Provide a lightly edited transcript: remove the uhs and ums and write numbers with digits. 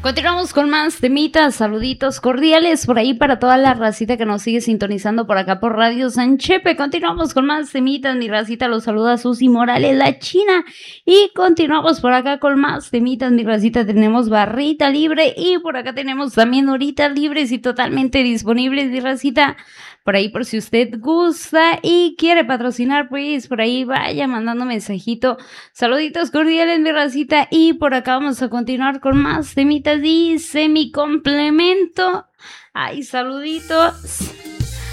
Continuamos con más temitas, saluditos cordiales por ahí para toda la racita que nos sigue sintonizando por acá por Radio San Chepe. Continuamos con más temitas, mi racita los saluda Susi Morales, la China. Y continuamos por acá con más temitas, mi racita. Tenemos barrita libre y por acá tenemos también horitas libres y totalmente disponibles, mi racita. Por ahí, por si usted gusta y quiere patrocinar, pues por ahí vaya mandando mensajito. Saluditos cordiales, mi racita. Y por acá vamos a continuar con más temitas. Dice mi complemento. Ay, saluditos.